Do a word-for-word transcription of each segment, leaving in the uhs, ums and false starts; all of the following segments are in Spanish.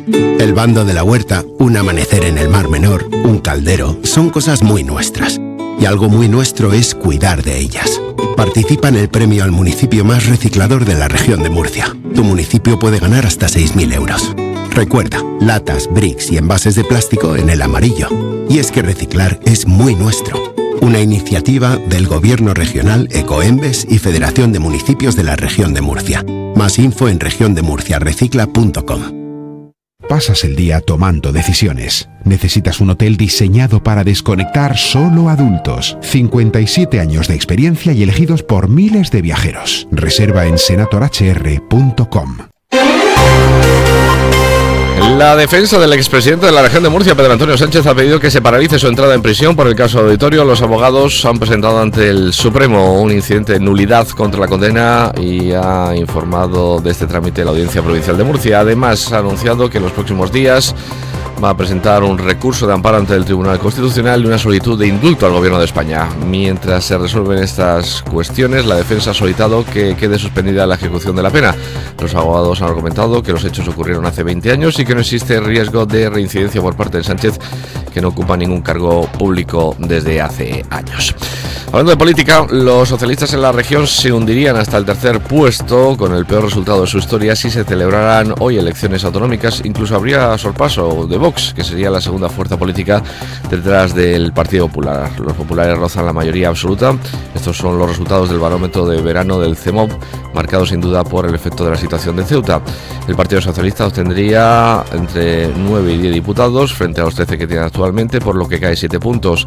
El bando de la huerta, un amanecer en el Mar Menor, un caldero, son cosas muy nuestras. Y algo muy nuestro es cuidar de ellas. Participa en el premio al municipio más reciclador de la región de Murcia. Tu municipio puede ganar hasta seis mil euros. Recuerda, latas, bricks y envases de plástico en el amarillo. Y es que reciclar es muy nuestro. Una iniciativa del Gobierno Regional, Ecoembes y Federación de Municipios de la Región de Murcia. Más info en región de murcia recicla punto com. Pasas el día tomando decisiones. Necesitas un hotel diseñado para desconectar solo adultos. cincuenta y siete años de experiencia y elegidos por miles de viajeros. Reserva en senator h r punto com. La defensa del expresidente de la región de Murcia, Pedro Antonio Sánchez, ha pedido que se paralice su entrada en prisión por el caso Auditorio. Los abogados han presentado ante el Supremo un incidente de nulidad contra la condena y ha informado de este trámite la Audiencia Provincial de Murcia. Además, ha anunciado que en los próximos días va a presentar un recurso de amparo ante el Tribunal Constitucional y una solicitud de indulto al Gobierno de España. Mientras se resuelven estas cuestiones, la defensa ha solicitado que quede suspendida la ejecución de la pena. Los abogados han argumentado que los hechos ocurrieron hace veinte años y que no existe riesgo de reincidencia por parte de Sánchez, que no ocupa ningún cargo público desde hace años. Hablando de política, los socialistas en la región se hundirían hasta el tercer puesto, con el peor resultado de su historia, si se celebraran hoy elecciones autonómicas. Incluso habría sorpaso de Vox, que sería la segunda fuerza política detrás del Partido Popular. Los populares rozan la mayoría absoluta. Estos son los resultados del barómetro de verano del CEMOV, marcados sin duda por el efecto de la situación de Ceuta. El Partido Socialista obtendría entre nueve y diez diputados frente a los trece que tiene actualmente, por lo que cae siete puntos.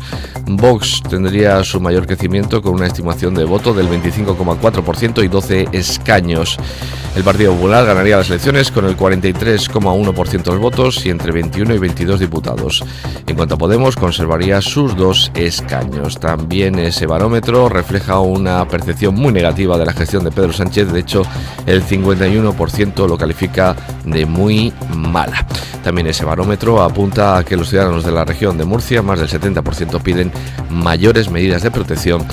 Vox tendría su mayor crecimiento con una estimación de voto del veinticinco coma cuatro por ciento y doce escaños. El Partido Popular ganaría las elecciones con el cuarenta y tres coma uno por ciento de los votos y entre veintiuno y veintidós diputados. En cuanto a Podemos, conservaría sus dos escaños. También ese barómetro refleja una percepción muy negativa de la gestión de Pedro Sánchez. De hecho, el cincuenta y uno por ciento lo califica de muy mala. También ese barómetro apunta a que los ciudadanos de la región de Murcia, más del setenta por ciento, piden mayores medidas de protección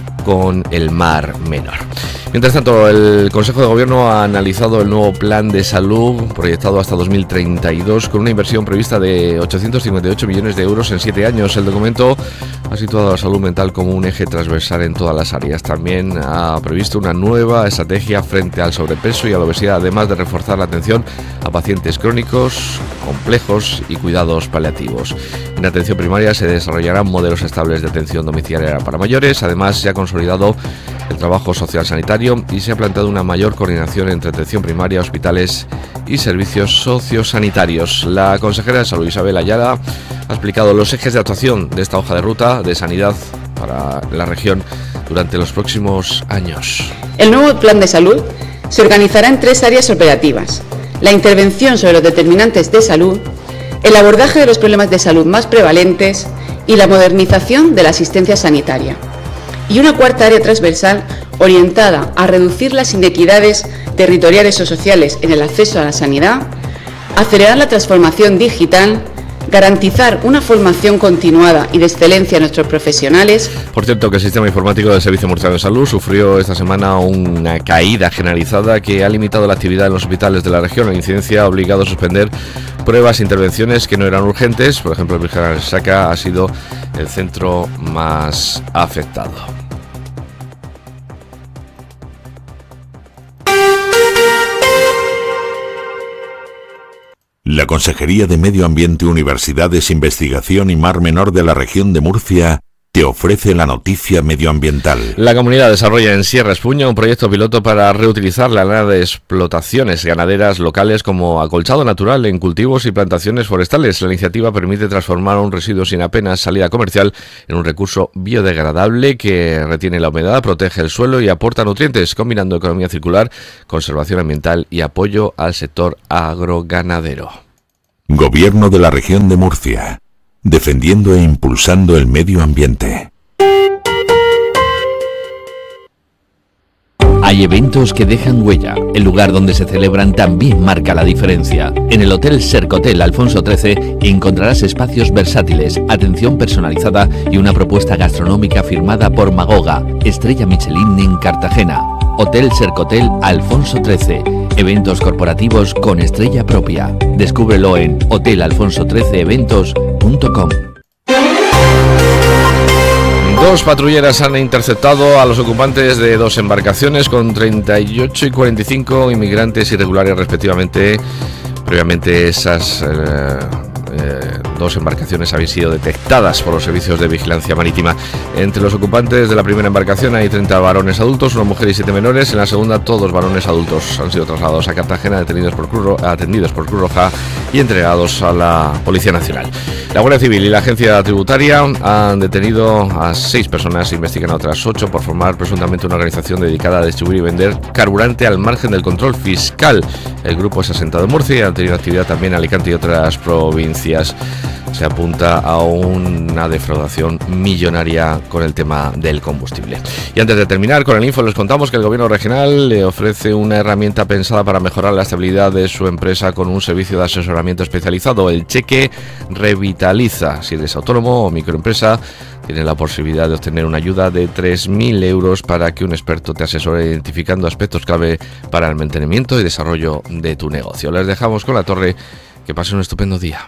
con el Mar Menor. Mientras tanto, el Consejo de Gobierno ha analizado el nuevo plan de salud proyectado hasta dos mil treinta y dos con una inversión prevista de ochocientos cincuenta y ocho millones de euros en siete años. El documento ha situado a la salud mental como un eje transversal en todas las áreas. También ha previsto una nueva estrategia frente al sobrepeso y a la obesidad, además de reforzar la atención a pacientes crónicos, complejos y cuidados paliativos. En atención primaria se desarrollarán modelos estables de atención domiciliaria para mayores. Además, se ha consolidado el trabajo social sanitario y se ha planteado una mayor coordinación entre atención primaria, hospitales y servicios sociosanitarios. La consejera de Salud, Isabel Ayala, ha explicado los ejes de actuación de esta hoja de ruta de sanidad para la región durante los próximos años. El nuevo plan de salud se organizará en tres áreas operativas: la intervención sobre los determinantes de salud, el abordaje de los problemas de salud más prevalentes y la modernización de la asistencia sanitaria. Y una cuarta área transversal orientada a reducir las inequidades territoriales o sociales en el acceso a la sanidad, acelerar la transformación digital, garantizar una formación continuada y de excelencia a nuestros profesionales. Por cierto, que el sistema informático del Servicio Murciano de Salud sufrió esta semana una caída generalizada que ha limitado la actividad en los hospitales de la región. La incidencia ha obligado a suspender pruebas e intervenciones que no eran urgentes. Por ejemplo, el Virgen Saca ha sido el centro más afectado. La Consejería de Medio Ambiente, Universidades, Investigación y Mar Menor de la región de Murcia te ofrece la noticia medioambiental. La comunidad desarrolla en Sierra Espuña un proyecto piloto para reutilizar la lana de explotaciones ganaderas locales como acolchado natural en cultivos y plantaciones forestales. La iniciativa permite transformar un residuo sin apenas salida comercial en un recurso biodegradable que retiene la humedad, protege el suelo y aporta nutrientes, combinando economía circular, conservación ambiental y apoyo al sector agroganadero. Gobierno de la región de Murcia. Defendiendo e impulsando el medio ambiente. Hay eventos que dejan huella. El lugar donde se celebran también marca la diferencia. En el Hotel Sercotel Alfonso trece encontrarás espacios versátiles, atención personalizada y una propuesta gastronómica firmada por Magoga, estrella Michelin en Cartagena. Hotel Sercotel Alfonso trece. Eventos corporativos con estrella propia. Descúbrelo en hotel alfonso trece eventos punto com. Dos patrulleras han interceptado a los ocupantes de dos embarcaciones con treinta y ocho y cuarenta y cinco inmigrantes irregulares respectivamente. Previamente esas eh, eh, dos embarcaciones habían sido detectadas por los servicios de vigilancia marítima. Entre los ocupantes de la primera embarcación hay treinta varones adultos, una mujer y siete menores. En la segunda, todos varones adultos han sido trasladados a Cartagena, detenidos por Cruz, atendidos por Cruz Roja y entregados a la Policía Nacional. La Guardia Civil y la Agencia Tributaria han detenido a seis personas e investigan a otras ocho por formar presuntamente una organización dedicada a distribuir y vender carburante al margen del control fiscal. El grupo es asentado en Murcia y ha tenido actividad también en Alicante y otras provincias. Se apunta a una defraudación millonaria con el tema del combustible. Y antes de terminar con el info, les contamos que el Gobierno regional le ofrece una herramienta pensada para mejorar la estabilidad de su empresa con un servicio de asesoramiento especializado. El Cheque Revitaliza. Si eres autónomo o microempresa, tienes la posibilidad de obtener una ayuda de tres mil euros para que un experto te asesore identificando aspectos clave para el mantenimiento y desarrollo de tu negocio. Les dejamos con La Torre. Que pasen un estupendo día.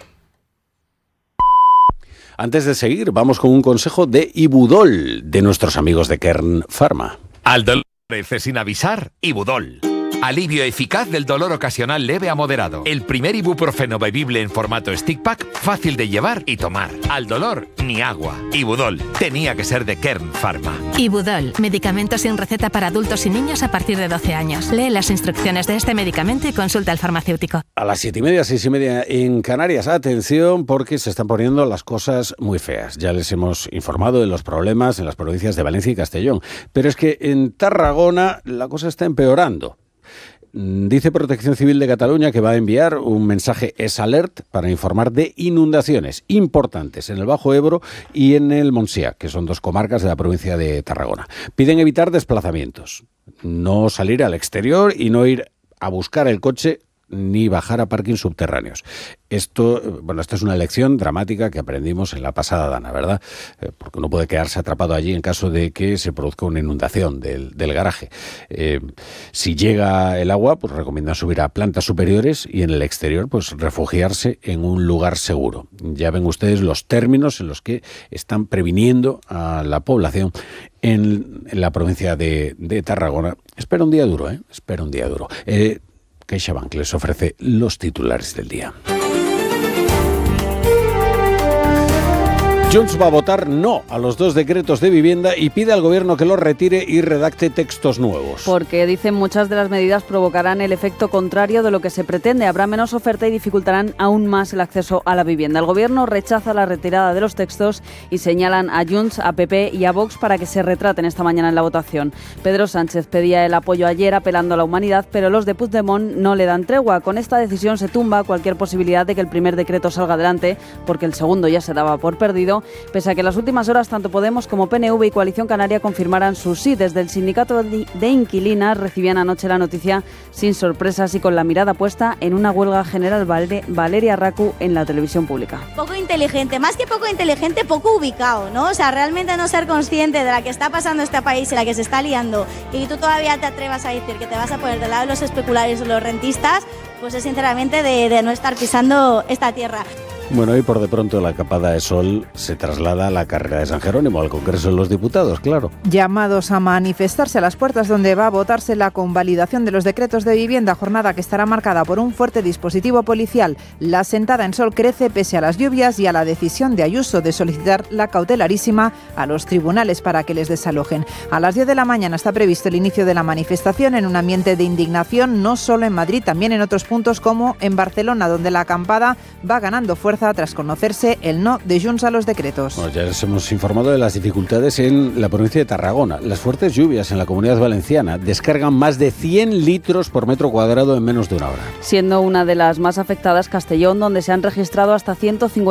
Antes de seguir, vamos con un consejo de Ibudol, de nuestros amigos de Kern Pharma. Al dolor aparece sin avisar, Ibudol. Alivio eficaz del dolor ocasional leve a moderado. El primer ibuprofeno bebible en formato stick pack, fácil de llevar y tomar. Al dolor, ni agua. Ibudol, tenía que ser de Kern Pharma. Ibudol, medicamento sin receta para adultos y niños a partir de doce años. Lee las instrucciones de este medicamento y consulta al farmacéutico. A las siete y media, seis y media en Canarias, atención porque se están poniendo las cosas muy feas. Ya les hemos informado de los problemas en las provincias de Valencia y Castellón. Pero es que en Tarragona la cosa está empeorando. Dice Protección Civil de Cataluña que va a enviar un mensaje S-Alert para informar de inundaciones importantes en el Bajo Ebro y en el Montsià, que son dos comarcas de la provincia de Tarragona. Piden evitar desplazamientos, no salir al exterior y no ir a buscar el coche ni bajar a parking subterráneos. Esto, bueno, esta es una lección dramática que aprendimos en la pasada dana, ¿verdad? Eh, porque uno puede quedarse atrapado allí en caso de que se produzca una inundación del, del garaje. Eh, si llega el agua, pues recomiendan subir a plantas superiores y en el exterior, pues refugiarse en un lugar seguro. Ya ven ustedes los términos en los que están previniendo a la población en, en la provincia de, de Tarragona. Espera un día duro, ¿eh? Espera un día duro. Eh, CaixaBank les ofrece los titulares del día. Junts va a votar no a los dos decretos de vivienda y pide al gobierno que los retire y redacte textos nuevos. Porque, dicen, muchas de las medidas provocarán el efecto contrario de lo que se pretende. Habrá menos oferta y dificultarán aún más el acceso a la vivienda. El gobierno rechaza la retirada de los textos y señalan a Junts, a P P y a Vox para que se retraten esta mañana en la votación. Pedro Sánchez pedía el apoyo ayer apelando a la humanidad, pero los de Puigdemont no le dan tregua. Con esta decisión se tumba cualquier posibilidad de que el primer decreto salga adelante, porque el segundo ya se daba por perdido, pese a que en las últimas horas tanto Podemos como P N V y Coalición Canaria confirmaran su sí. Desde el sindicato de inquilinas recibían anoche la noticia sin sorpresas y con la mirada puesta en una huelga general. Valeria Racu en la televisión pública. Poco inteligente, más que poco inteligente, poco ubicado, ¿no? O sea, realmente no ser consciente de la que está pasando este país y la que se está liando y tú todavía te atrevas a decir que te vas a poner del lado de los especuladores o los rentistas, pues es sinceramente de, de no estar pisando esta tierra. Bueno, y por de pronto la capada de sol se traslada a la carrera de San Jerónimo, al Congreso de los Diputados, claro. Llamados a manifestarse a las puertas donde va a votarse la convalidación de los decretos de vivienda, jornada que estará marcada por un fuerte dispositivo policial. La sentada en sol crece pese a las lluvias y a la decisión de Ayuso de solicitar la cautelarísima a los tribunales para que les desalojen. A las diez de la mañana está previsto el inicio de la manifestación en un ambiente de indignación, no solo en Madrid, también en otros puntos como en Barcelona, donde la acampada va ganando fuerza tras conocerse el no de Junts a los decretos. Bueno, ya les hemos informado de las dificultades en la provincia de Tarragona. Las fuertes lluvias en la Comunidad Valenciana descargan más de cien litros por metro cuadrado en menos de una hora. Siendo una de las más afectadas Castellón, donde se han registrado hasta ciento cincuenta